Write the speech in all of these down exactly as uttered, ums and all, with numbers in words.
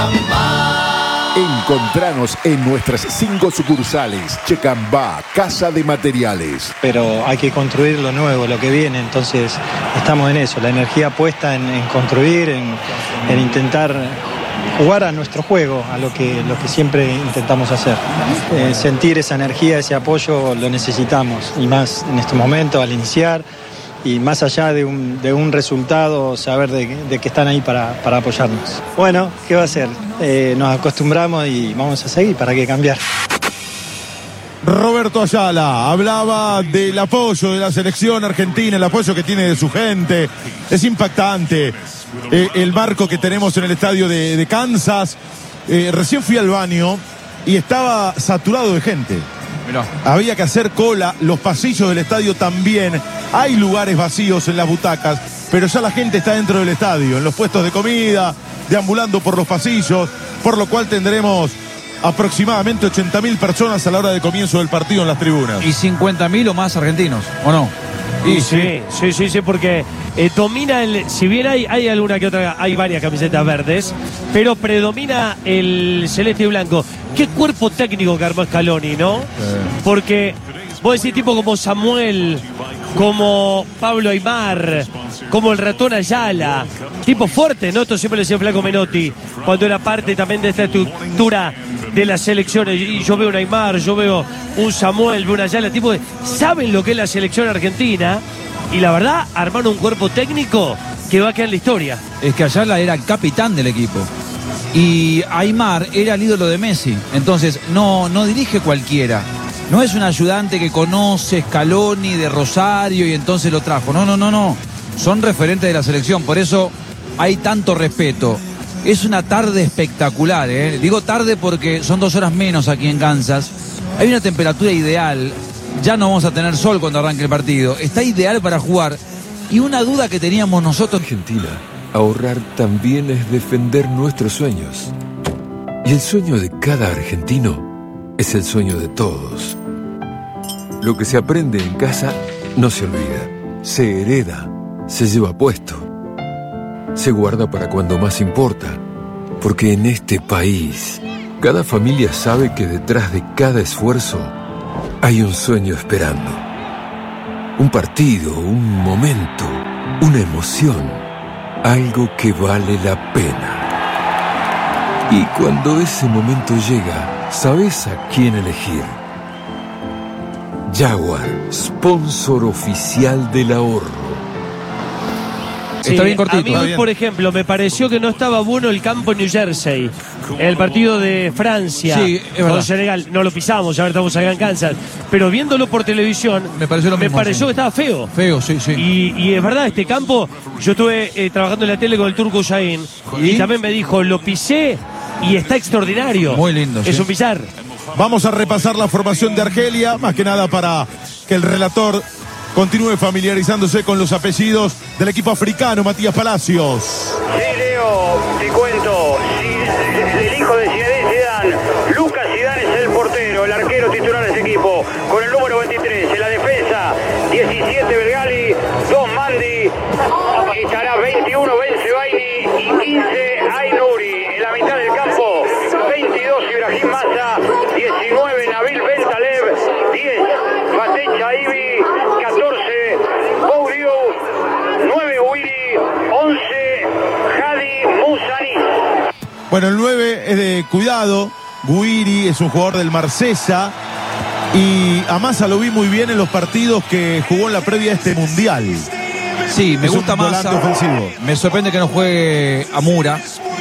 Checamba. Encontranos en nuestras cinco sucursales. Checamba, Casa de Materiales. Pero hay que construir lo nuevo, lo que viene, entonces estamos en eso, la energía puesta en, en construir, en, en intentar jugar a nuestro juego, a lo que, lo que siempre intentamos hacer. Eh, sentir esa energía, ese apoyo lo necesitamos, y más en este momento al iniciar, y más allá de un, de un resultado, saber de, de que están ahí para, para apoyarnos. Bueno, ¿qué va a ser? Eh, nos acostumbramos y vamos a seguir, ¿para qué cambiar? Roberto Ayala hablaba del apoyo de la selección argentina, el apoyo que tiene de su gente. Es impactante eh, el barco que tenemos en el estadio de, de Kansas. Eh, recién fui al baño y estaba saturado de gente. Mirá. Había que hacer cola, los pasillos del estadio también. Hay lugares vacíos en las butacas, pero ya la gente está dentro del estadio, en los puestos de comida, deambulando por los pasillos, por lo cual tendremos aproximadamente ochenta mil personas a la hora de comienzo del partido en las tribunas. Y cincuenta mil o más argentinos, ¿o no? Y sí, sí, sí, sí, porque eh, domina el. Si bien hay, hay alguna que otra, hay varias camisetas verdes, pero predomina el celeste y blanco. Qué cuerpo técnico que armó Scaloni, ¿no? Eh. Porque vos decís tipo como Samuel, como Pablo Aimar, como el ratón Ayala, tipo fuerte, ¿no? Esto siempre le decía Flaco Menotti, cuando era parte también de esta estructura de las selecciones. Y yo veo un Aimar, yo veo un Samuel, veo un Ayala, tipo de, saben lo que es la selección argentina, y la verdad armaron un cuerpo técnico que va a quedar en la historia. Es que Ayala era el capitán del equipo y Aimar era el ídolo de Messi, entonces no, no dirige cualquiera. No es un ayudante que conoce Scaloni de Rosario y entonces lo trajo. No, no, no, no. Son referentes de la selección, por eso hay tanto respeto. Es una tarde espectacular, ¿eh? Digo tarde porque son dos horas menos aquí en Kansas. Hay una temperatura ideal. Ya no vamos a tener sol cuando arranque el partido. Está ideal para jugar. Y una duda que teníamos nosotros... Argentina, ahorrar también es defender nuestros sueños. Y el sueño de cada argentino es el sueño de todos. Lo que se aprende en casa no se olvida. Se hereda, se lleva puesto. Se guarda para cuando más importa. Porque en este país, cada familia sabe que detrás de cada esfuerzo hay un sueño esperando. Un partido, un momento, una emoción. Algo que vale la pena. Y cuando ese momento llega, ¿sabes a quién elegir? Jaguar, sponsor oficial del ahorro. Sí, está bien cortito. A mí, por ejemplo, me pareció que no estaba bueno el campo en New Jersey. El partido de Francia sí, con Senegal. No lo pisamos, ya estamos acá en Kansas. Pero viéndolo por televisión, me pareció, lo mismo, me pareció sí. que estaba feo. Feo, sí, sí. Y, y es verdad, este campo, yo estuve eh, trabajando en la tele con el Turco Usain ¿Y? y también me dijo, lo pisé y está extraordinario. Muy lindo. Es sí. un pisar. Vamos a repasar la formación de Argelia, más que nada para que el relator continúe familiarizándose con los apellidos del equipo africano. Matías Palacios. Sí, Leo, te cuento. Sí, el hijo de Zinedine Zidane, Lucas Zidane, es el portero, el arquero titular de ese equipo, con el número veintitrés. En la defensa, diecisiete Belgali, dos Mandi, estará veintiuno Bensebaini y quince Aynuri. En la mitad del campo, veintidós Ibrahim Massa, diecinueve Nabil Ben Taleb, diez Baten Chaibi, catorce Bouriou, nueve Wili, once Hadi Moussanis. Bueno, el nueve es de cuidado. Guiri es un jugador del Marsella. Y a Massa lo vi muy bien en los partidos que jugó en la previa a este mundial. Sí, me es gusta Massa. Me sorprende que no juegue Amura,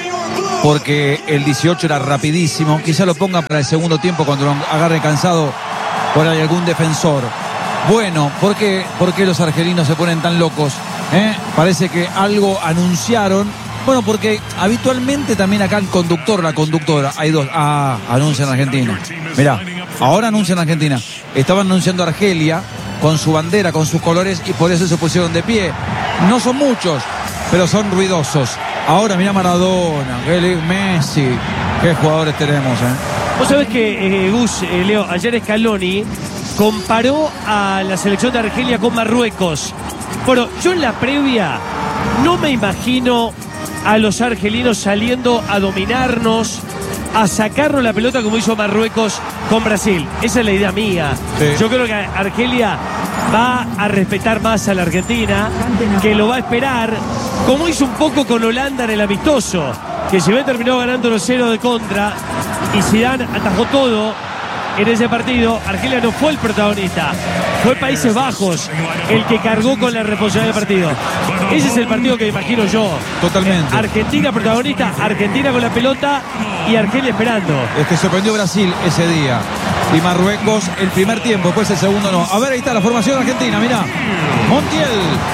porque el dieciocho era rapidísimo. Quizá lo ponga para el segundo tiempo cuando lo agarre cansado por ahí algún defensor. Bueno, ¿por qué, por qué los argelinos se ponen tan locos? ¿Eh? Parece que algo anunciaron. Bueno, porque habitualmente también acá el conductor, la conductora, hay dos. Ah, anuncian Argentina. Mirá, ahora anuncian Argentina. Estaban anunciando Argelia con su bandera, con sus colores, y por eso se pusieron de pie. No son muchos, pero son ruidosos. Ahora mirá Maradona, Messi. Qué jugadores tenemos, ¿eh? Vos sabés que, eh, Gus, eh, Leo, ayer Scaloni comparó a la selección de Argelia con Marruecos. Bueno, yo en la previa no me imagino a los argelinos saliendo a dominarnos, a sacarnos la pelota como hizo Marruecos con Brasil. Esa es la idea mía. Sí. Yo creo que Argelia va a respetar más a la Argentina, que lo va a esperar, como hizo un poco con Holanda en el amistoso, que si bien terminó ganando los cero de contra y Zidane atajó todo en ese partido, Argelia no fue el protagonista, fue Países Bajos el que cargó con la responsabilidad del partido. Ese es el partido que imagino yo. Totalmente. Argentina protagonista, Argentina con la pelota y Argelia esperando. Es que sorprendió Brasil ese día. Y Marruecos el primer tiempo, después el segundo no. A ver, ahí está la formación argentina, mirá. Montiel.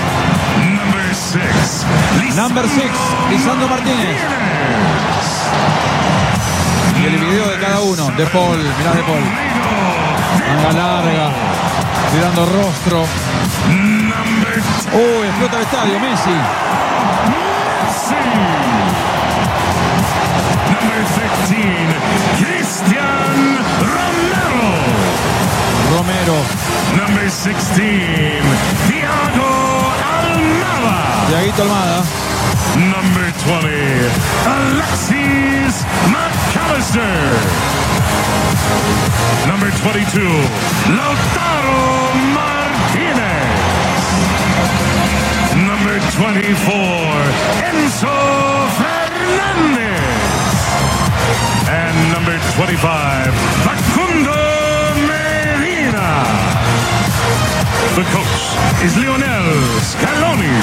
Number six, Lisandro Martínez. Y el video de cada uno. De Paul, mirá De Paul. Manga larga. Tirando rostro. Uy, explota el estadio, Messi. Cristian Romero. Romero. Number sixteen, Thiago Almada. Thiaguito Almada. Number twenty, Alexis McAllister. Number twenty-two, Lautaro Martinez. Number twenty-four, Enzo Fernández. And number twenty-five, Facundo Medina. The coach is Lionel Scaloni.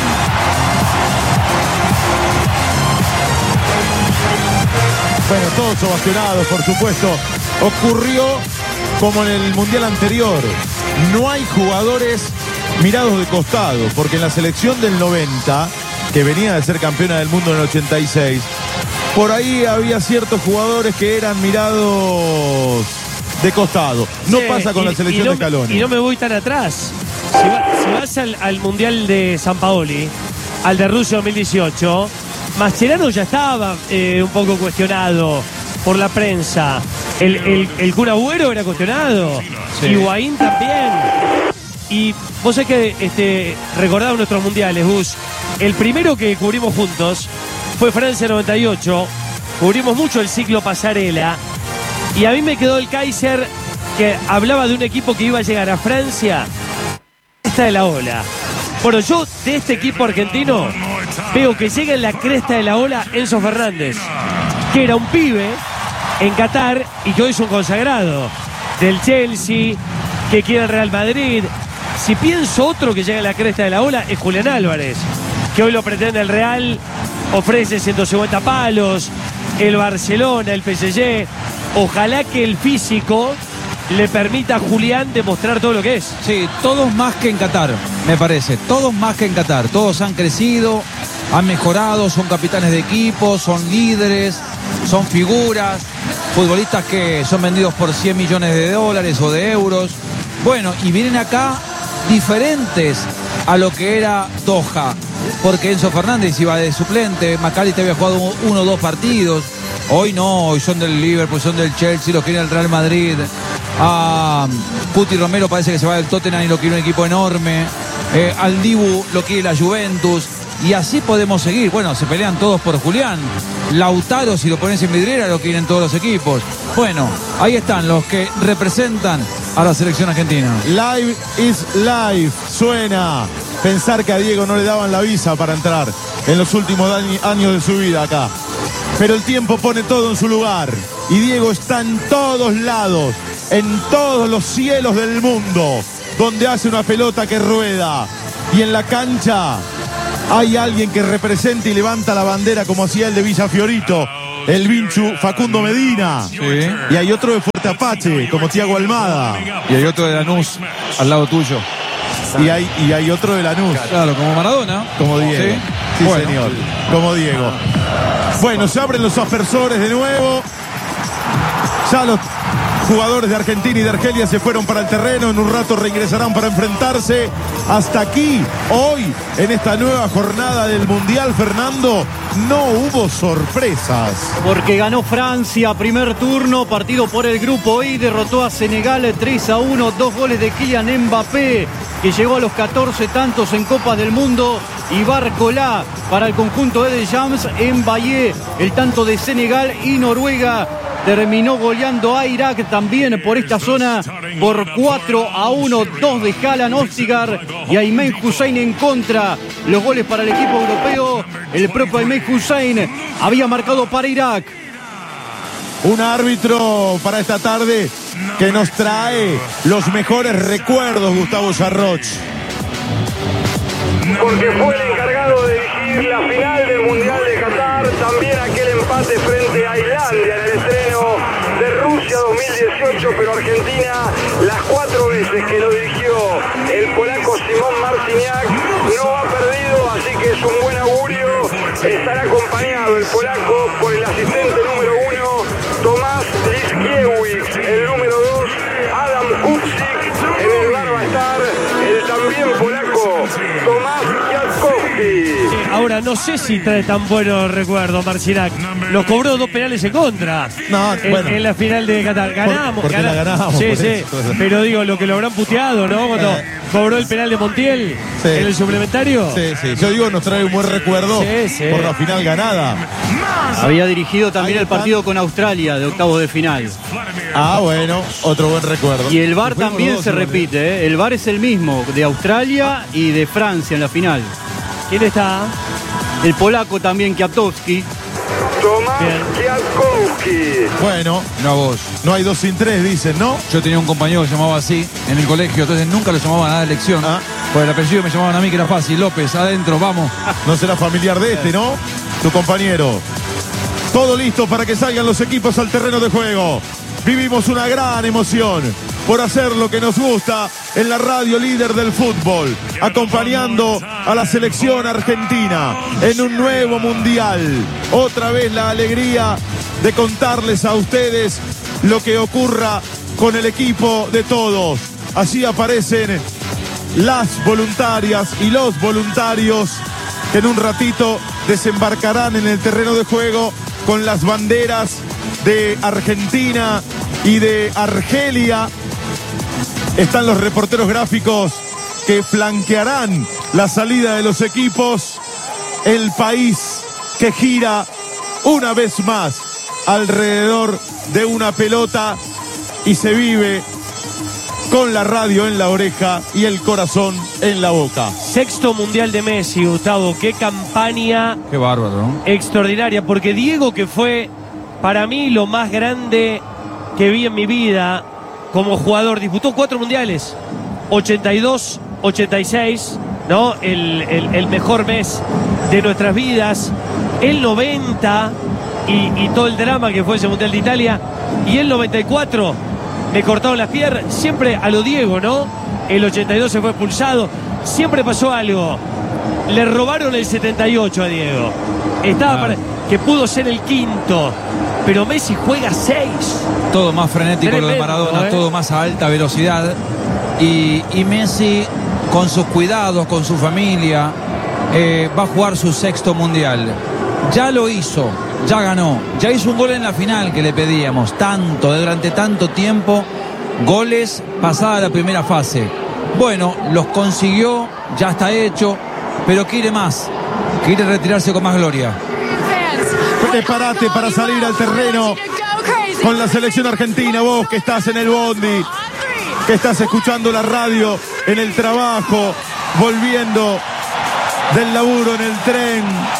Bueno, todos ovacionados, por supuesto. Ocurrió como en el Mundial anterior. No hay jugadores mirados de costado, porque en la selección del noventa, que venía de ser campeona del mundo en el ochenta y seis, por ahí había ciertos jugadores que eran mirados de costado. No sí, pasa con y, la selección no, de Scaloni. Y no me voy tan atrás. Si, va, si vas al, al Mundial de Sampaoli, al de Rusia dos mil dieciocho, Mascherano ya estaba eh, un poco cuestionado por la prensa. El, el, el Kun Agüero era cuestionado. Sí. Higuaín también. Y vos sabés que este, recordamos nuestros mundiales, Gus. El primero que cubrimos juntos fue Francia noventa y ocho. Cubrimos mucho el ciclo pasarela. Y a mí me quedó el Kaiser, que hablaba de un equipo que iba a llegar a Francia. Esta de la ola. Bueno, yo de este equipo argentino veo que llega en la cresta de la ola Enzo Fernández, que era un pibe en Qatar y que hoy es un consagrado del Chelsea, que quiere el Real Madrid. Si pienso otro que llega en la cresta de la ola es Julián Álvarez, que hoy lo pretende el Real, ofrece ciento cincuenta palos, el Barcelona, el P S G. Ojalá que el físico le permita a Julián demostrar todo lo que es. Sí, todos más que en Qatar, me parece. Todos más que en Qatar. Todos han crecido, han mejorado, son capitanes de equipo, son líderes, son figuras, futbolistas que son vendidos por cien millones de dólares o de euros. Bueno, y vienen acá diferentes a lo que era Doha, porque Enzo Fernández iba de suplente, McAllister había jugado uno o dos partidos. Hoy no, hoy son del Liverpool, son del Chelsea, los quiere el Real Madrid. A Cuti Romero parece que se va del Tottenham y lo quiere un equipo enorme. Eh, al Dibu lo quiere la Juventus. Y así podemos seguir. Bueno, se pelean todos por Julián. Lautaro, si lo pones en vidriera, lo quieren todos los equipos. Bueno, ahí están los que representan a la selección argentina. Live is life. Suena. Pensar que a Diego no le daban la visa para entrar en los últimos años de su vida acá. Pero el tiempo pone todo en su lugar. Y Diego está en todos lados, en todos los cielos del mundo, donde hace una pelota que rueda. Y en la cancha hay alguien que representa y levanta la bandera como hacía el de Villa Fiorito, el Vinchu Facundo Medina. Sí. Y hay otro de Fuerte Apache, como Thiago Almada. Y hay otro de Lanús, al lado tuyo. Y hay, y hay otro de Lanús. Claro, como Maradona. Como Diego. Sí, sí bueno. Señor. Como Diego. Bueno, se abren los aspersores de nuevo. Ya los jugadores de Argentina y de Argelia se fueron para el terreno. En un rato reingresarán para enfrentarse. Hasta aquí, hoy, en esta nueva jornada del Mundial, Fernando, no hubo sorpresas. Porque ganó Francia, primer turno, partido por el grupo I, derrotó a Senegal tres a uno, dos goles de Kylian Mbappé, que llegó a los catorce tantos en Copas del Mundo. y Barcolá para el conjunto de Deschamps. En Valle, el tanto de Senegal y Noruega terminó goleando a Irak también por esta zona por cuatro a uno. Dos de Haaland, Ostigar y Aymen Hussein en contra. Los goles para el equipo europeo. El propio Aymen Hussein había marcado para Irak. Un árbitro para esta tarde que nos trae los mejores recuerdos, Gustavo Sarroch. Porque fue el encargado de dirigir la final del Mundial de Qatar, también aquel empate frente a Islandia en el estreno de Rusia dos mil dieciocho, pero Argentina, las cuatro veces que lo dirigió el polaco Simón Marciniak, no ha perdido, así que es un buen augurio. Estará acompañado el polaco por el asistente número uno, Tomás Liskiewicz, el número dos, Adam Kupczyk, en el bar va a estar el también polaco Tomás Kwiatkowski. Ahora, no sé si trae tan buenos recuerdos Marciniak. Nos cobró dos penales en contra No, en, bueno. en la final de Qatar. Ganamos, porque la ganamos, Sí, por sí. eso. Pero digo, lo que lo habrán puteado, ¿no? Cuando Eh. cobró el penal de Montiel Sí. en el suplementario. Sí, sí. Yo digo, nos trae un buen recuerdo Sí, sí. por la final ganada. Había dirigido también Ahí el está. partido con Australia de octavos de final. Ah, bueno, otro buen recuerdo. Y el V A R Fuimos también dos, se igual, ¿eh? repite, ¿eh? El V A R es el mismo, de Australia y de Francia en la final. ¿Quién está? El polaco también, Kwiatkowski. Tomás Bien. Kwiatkowski. Bueno, No vos. no hay dos sin tres, dicen, ¿no? Yo tenía un compañero que se llamaba así en el colegio, entonces nunca lo llamaban a la elección. Ah. Por el apellido me llamaban a mí, que era fácil. López, adentro, vamos. No será familiar de este, ¿no? Tu compañero. Todo listo para que salgan los equipos al terreno de juego. Vivimos una gran emoción por hacer lo que nos gusta en la radio líder del fútbol, acompañando a la selección argentina en un nuevo mundial. Otra vez la alegría de contarles a ustedes lo que ocurra con el equipo de todos. Así aparecen las voluntarias y los voluntarios que en un ratito desembarcarán en el terreno de juego con las banderas de Argentina y de Argelia. Están los reporteros gráficos que flanquearán la salida de los equipos. El país que gira una vez más alrededor de una pelota y se vive con la radio en la oreja y el corazón en la boca. Sexto mundial de Messi, Gustavo. Qué campaña Qué bárbaro, ¿no? extraordinaria. Porque Diego, que fue para mí lo más grande que vi en mi vida como jugador, disputó cuatro mundiales, ochenta y dos, ochenta y seis, ¿no? El, el, el mejor mes de nuestras vidas, el noventa y, y todo el drama que fue ese mundial de Italia, y el noventa y cuatro me cortaron las piernas, siempre a lo Diego, ¿no? El ochenta y dos se fue expulsado, siempre pasó algo. Le robaron el setenta y ocho a Diego, estaba Claro. para, que pudo ser el quinto, pero Messi juega seis. Todo más frenético lo de Tremendo, Maradona, ¿eh? todo más a alta velocidad. Y, y Messi, con sus cuidados, con su familia, eh, va a jugar su sexto mundial. Ya lo hizo, ya ganó, ya hizo un gol en la final que le pedíamos, tanto, durante tanto tiempo, goles pasada la primera fase. Bueno, los consiguió, ya está hecho, pero quiere más, quiere retirarse con más gloria. Prepárate para salir al terreno con la selección argentina. Vos que estás en el bondi, que estás escuchando la radio en el trabajo, volviendo del laburo en el tren.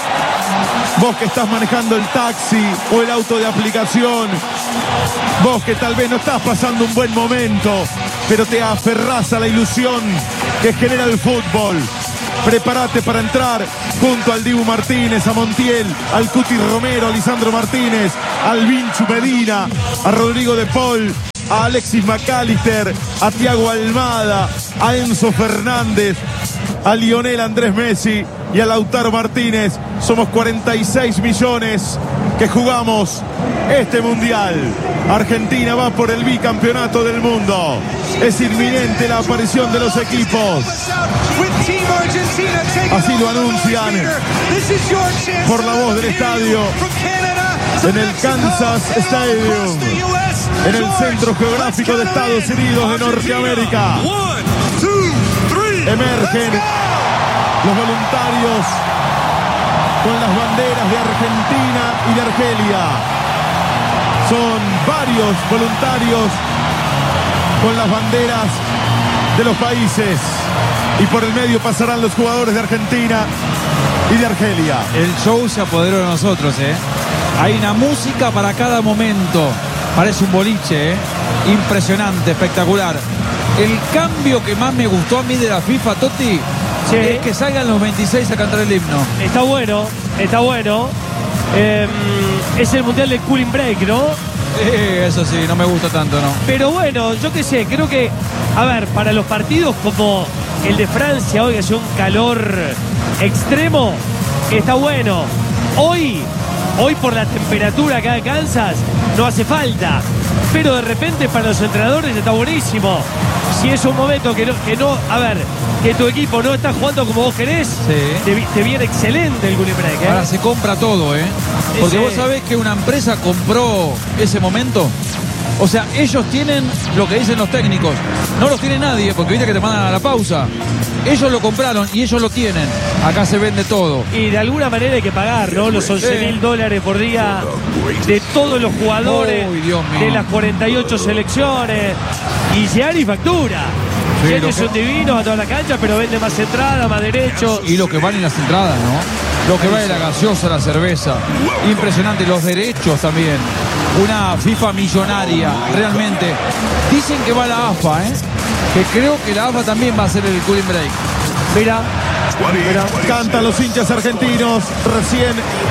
Vos que estás manejando el taxi o el auto de aplicación. Vos que tal vez no estás pasando un buen momento, pero te aferrás a la ilusión que genera el fútbol. Prepárate para entrar junto al Dibu Martínez, a Montiel, al Cuti Romero, a Lisandro Martínez, al Vinchu Medina, a Rodrigo de Paul, a Alexis McAllister, a Thiago Almada, a Enzo Fernández, a Lionel Andrés Messi y a Lautaro Martínez. Somos cuarenta y seis millones que jugamos este mundial. Argentina va por el bicampeonato del mundo. Es inminente la aparición de los equipos. Así lo anuncian por la voz del estadio en el Kansas Stadium, en el centro geográfico de Estados Unidos de Norteamérica. Emergen los voluntarios con las banderas de Argentina y de Argelia. Son varios voluntarios con las banderas de los países. Y por el medio pasarán los jugadores de Argentina y de Argelia. El show se apoderó de nosotros, ¿eh? Hay una música para cada momento. Parece un boliche, ¿eh? Impresionante, espectacular. El cambio que más me gustó a mí de la FIFA, Totti, sí, es que salgan los veintiséis a cantar el himno. Está bueno, está bueno. Eh, es el mundial del cooling break, ¿no? Sí, eso sí, no me gusta tanto, ¿no? Pero bueno, yo qué sé, creo que, a ver, para los partidos como el de Francia hoy, que hace un calor extremo, está bueno. Hoy, hoy por la temperatura acá de Kansas, no hace falta. Pero de repente para los entrenadores está buenísimo. Si es un momento que no, que no, a ver, que tu equipo no está jugando como vos querés, sí, te, te viene excelente el cooling break, ¿eh? Ahora se compra todo, ¿eh? Porque sí, vos sabés que una empresa compró ese momento. O sea, ellos tienen lo que dicen los técnicos. No los tiene nadie, porque viste que te mandan a la pausa. Ellos lo compraron y ellos lo tienen. Acá se vende todo. Y de alguna manera hay que pagar, ¿no? Los once mil dólares por día de todos los jugadores, Uy, Dios mío, de las cuarenta y ocho selecciones. Y Gianni factura. Sí, Gianni es un divino a toda la cancha, pero vende más entradas, más derechos. Y lo que valen las entradas, ¿no? Lo que vale la gaseosa, la cerveza. Impresionante. Los derechos también. Una FIFA millonaria, realmente. Dicen que va la A F A, ¿eh? Que creo que la A F A también va a hacer el cooling break. Mira, mira, cantan los hinchas argentinos. Recién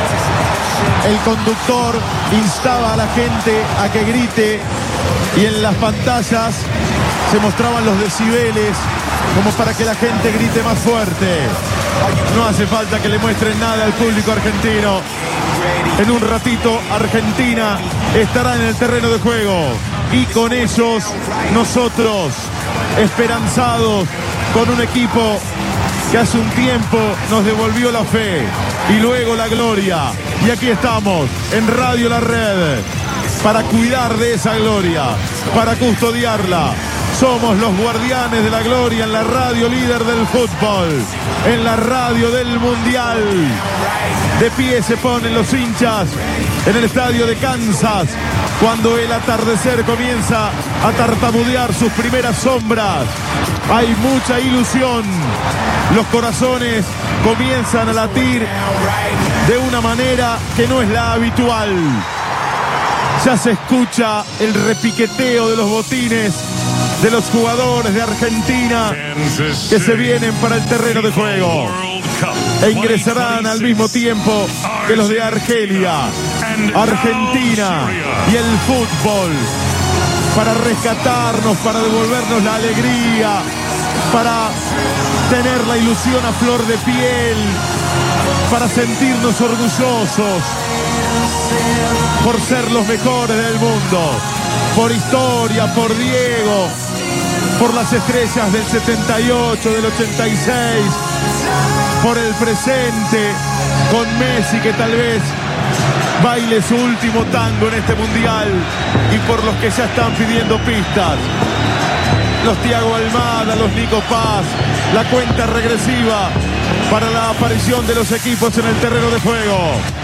el conductor instaba a la gente a que grite y en las pantallas se mostraban los decibeles como para que la gente grite más fuerte. No hace falta que le muestren nada al público argentino. En un ratito Argentina estará en el terreno de juego y con ellos nosotros esperanzados con un equipo que hace un tiempo nos devolvió la fe y luego la gloria. Y aquí estamos en Radio La Red para cuidar de esa gloria, para custodiarla. Somos los guardianes de la gloria en la radio líder del fútbol, en la radio del mundial. De pie se ponen los hinchas en el estadio de Kansas cuando el atardecer comienza a tartamudear sus primeras sombras. Hay mucha ilusión. Los corazones comienzan a latir de una manera que no es la habitual. Ya se escucha el repiqueteo de los botines de los jugadores de Argentina que se vienen para el terreno de juego e ingresarán al mismo tiempo que los de Argelia, Argentina y el fútbol para rescatarnos, para devolvernos la alegría, para tener la ilusión a flor de piel, para sentirnos orgullosos por ser los mejores del mundo, por historia, por Diego, por las estrellas del setenta y ocho, del ochenta y seis, por el presente, con Messi que tal vez baile su último tango en este mundial y por los que ya están pidiendo pistas. Los Thiago Almada, los Nico Paz, la cuenta regresiva para la aparición de los equipos en el terreno de juego.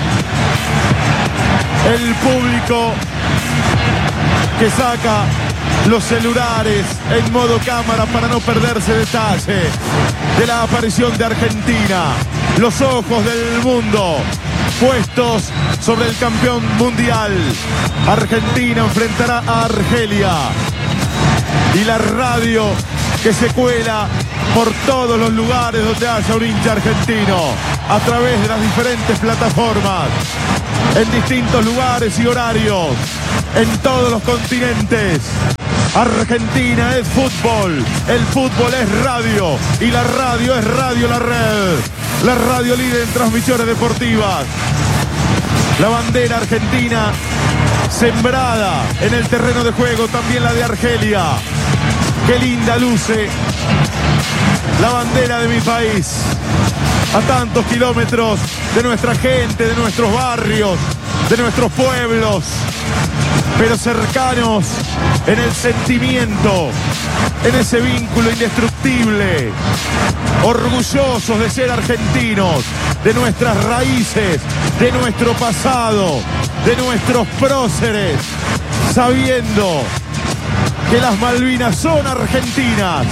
El público que saca los celulares en modo cámara para no perderse detalle de la aparición de Argentina. Los ojos del mundo puestos sobre el campeón mundial. Argentina enfrentará a Argelia. Y la radio que se cuela por todos los lugares donde haya un hincha argentino, a través de las diferentes plataformas, en distintos lugares y horarios, en todos los continentes. Argentina es fútbol, el fútbol es radio y la radio es Radio La Red, la radio líder en transmisiones deportivas. La bandera argentina sembrada en el terreno de juego, también la de Argelia. Qué linda luce la bandera de mi país, a tantos kilómetros de nuestra gente, de nuestros barrios, de nuestros pueblos. pero cercanos en el sentimiento, en ese vínculo indestructible, orgullosos de ser argentinos, de nuestras raíces, de nuestro pasado, de nuestros próceres, sabiendo que las Malvinas son argentinas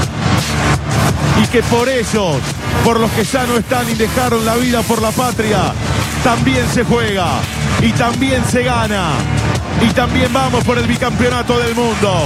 y que por ellos, por los que ya no están y dejaron la vida por la patria, también se juega y también se gana y también vamos por el bicampeonato del mundo.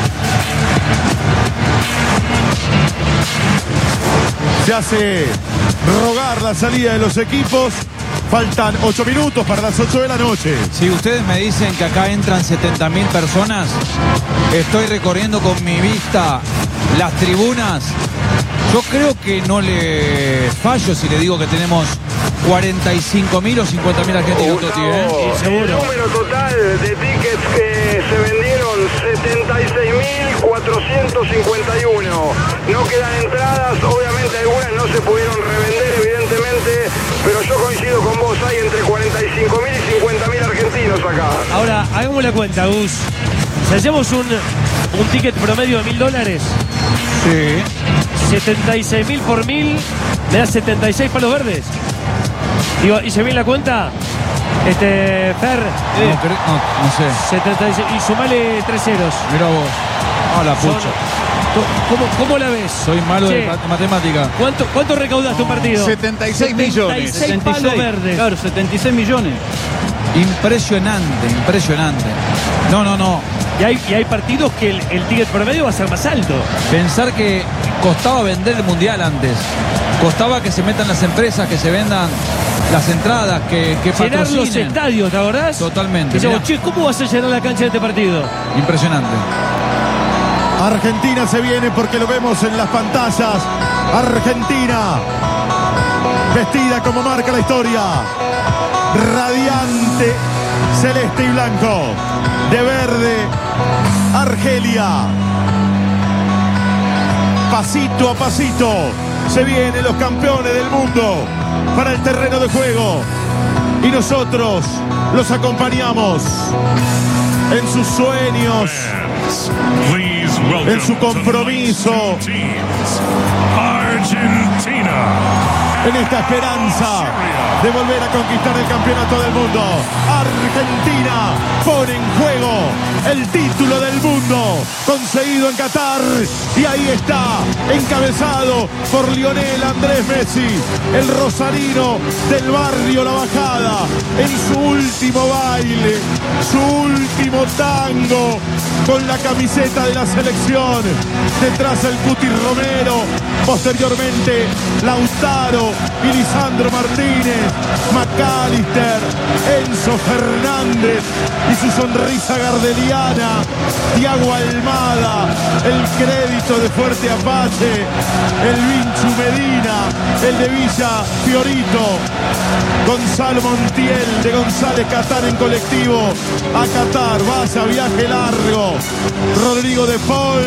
Se hace rogar la salida de los equipos. Faltan ocho minutos para las ocho de la noche. Si ustedes me dicen que acá entran setenta mil personas, estoy recorriendo con mi vista las tribunas. Yo creo que no le fallo si le digo que tenemos cuarenta y cinco mil o cincuenta mil argentinos. Gustavo, ¿eh? el número total de tickets que se vendieron, setenta y seis mil cuatrocientos cincuenta y uno. No quedan entradas, obviamente algunas no se pudieron revender, evidentemente, pero yo coincido con vos, hay entre cuarenta y cinco mil y cincuenta mil argentinos acá. Ahora, hagamos la cuenta, Gus. Si hacemos un, un ticket promedio de mil dólares, Sí. setenta y seis mil por mil, me da setenta y seis palos verdes. Digo, ¿y se viene la cuenta? Este, Fer, No, eh, cre- no, no sé. setenta y seis, y sumale tres ceros. Mira vos. Ah, la Son- pucha. ¿Cómo, cómo la ves? Soy malo de Che, mat- matemática. ¿Cuánto, ¿Cuánto recaudaste un partido? setenta y seis millones. setenta y seis palos verdes. Claro, setenta y seis millones. Impresionante, impresionante. No, no, no. Y hay, y hay partidos que el, el ticket promedio va a ser más alto. Pensar que costaba vender el mundial antes. Costaba que se metan las empresas, que se vendan las entradas, que, que Llenar los patrocinen. estadios, ¿te acordás? Totalmente. Decíamos, Mirá. che, ¿cómo vas a llenar la cancha de este partido? Impresionante. Argentina se viene porque lo vemos en las pantallas. Argentina, vestida como marca la historia, radiante, celeste y blanco, de verde, Argelia. Pasito a pasito se vienen los campeones del mundo para el terreno de juego y nosotros los acompañamos en sus sueños, Please welcome en su compromiso, tonight's two teams. Argentina. en esta esperanza de volver a conquistar el campeonato del mundo. Argentina pone en juego el título del mundo conseguido en Qatar y ahí está, encabezado por Lionel Andrés Messi, el rosarino del barrio La Bajada, en su último baile, su último tango con la camiseta de la selección. Detrás el Cuti Romero, posteriormente Lautaro y Lisandro Martínez, McAllister, Enzo Fernández y su sonrisa gardeliana, Thiago Almada, el crédito de Fuerte Apache, el Vinchu Medina, el de Villa Fiorito, Gonzalo Montiel de González Catán en colectivo a Qatar, vaya viaje largo, Rodrigo de Paul.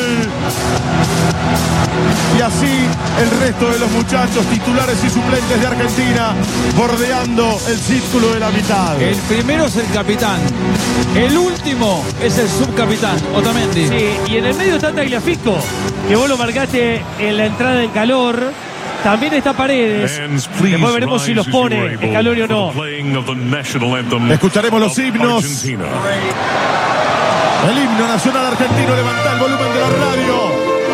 Y así el resto de los muchachos titulares y suplentes de Argentina bordeando el círculo de la mitad. El primero es el capitán. El último es el subcapitán, Otamendi. Sí, y en el medio está Tagliafico, que vos lo marcaste en la entrada en calor. También está Paredes. Fans, please Después veremos si rise los as you pone are able en calor o for the no. playing of the national anthem Escucharemos los of himnos. Argentina. El himno nacional argentino, levanta el volumen de la radio.